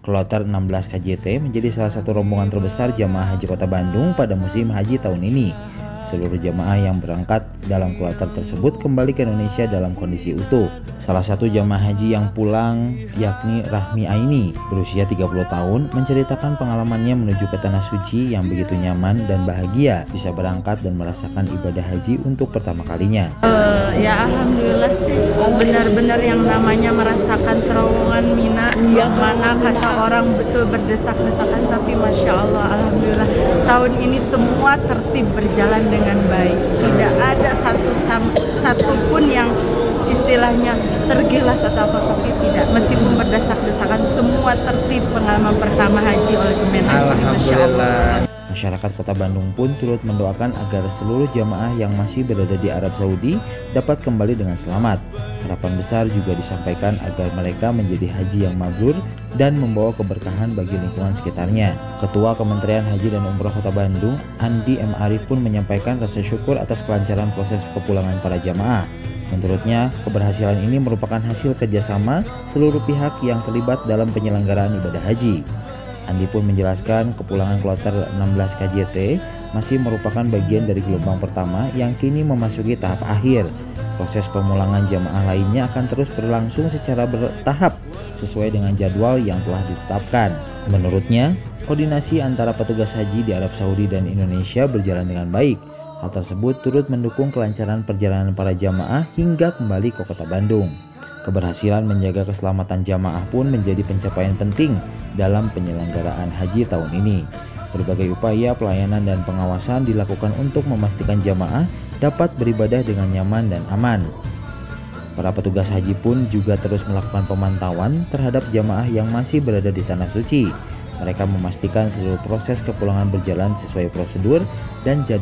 Kloter 16 KJT menjadi salah satu rombongan terbesar jamaah haji Kota Bandung pada musim haji tahun ini. Seluruh jamaah yang berangkat dalam kloter tersebut kembali ke Indonesia dalam kondisi utuh. Salah satu jamaah haji yang pulang yakni Rahmi Aini, berusia 30 tahun, menceritakan pengalamannya menuju ke Tanah Suci yang begitu nyaman dan bahagia bisa berangkat dan merasakan ibadah haji untuk pertama kalinya. Ya alhamdulillah sih, benar-benar yang namanya merasakan terowongan Mina, yang mana kata orang betul berdesak-desakan, tapi Masya Allah, alhamdulillah tahun ini semua tertib berjalan dengan baik. Tidak ada satu pun yang istilahnya tergilas atau apa, tapi tidak. Meskipun berdesak-desakan, semua tertib pengalaman pertama haji oleh Kemenhub. Masya Allah. Masyarakat Kota Bandung pun turut mendoakan agar seluruh jamaah yang masih berada di Arab Saudi dapat kembali dengan selamat. Harapan besar juga disampaikan agar mereka menjadi haji yang mabrur dan membawa keberkahan bagi lingkungan sekitarnya. Ketua Kementerian Haji dan Umroh Kota Bandung, Andi M. Arif pun menyampaikan rasa syukur atas kelancaran proses kepulangan para jamaah. Menurutnya, keberhasilan ini merupakan hasil kerjasama seluruh pihak yang terlibat dalam penyelenggaraan ibadah haji. Andi pun menjelaskan kepulangan kloter 16 KJT masih merupakan bagian dari gelombang pertama yang kini memasuki tahap akhir. Proses pemulangan jamaah lainnya akan terus berlangsung secara bertahap sesuai dengan jadwal yang telah ditetapkan. Menurutnya, koordinasi antara petugas haji di Arab Saudi dan Indonesia berjalan dengan baik. Hal tersebut turut mendukung kelancaran perjalanan para jamaah hingga kembali ke Kota Bandung. Keberhasilan menjaga keselamatan jamaah pun menjadi pencapaian penting dalam penyelenggaraan haji tahun ini. Berbagai upaya pelayanan dan pengawasan dilakukan untuk memastikan jamaah dapat beribadah dengan nyaman dan aman. Para petugas haji pun juga terus melakukan pemantauan terhadap jamaah yang masih berada di Tanah Suci. Mereka memastikan seluruh proses kepulangan berjalan sesuai prosedur dan jadwal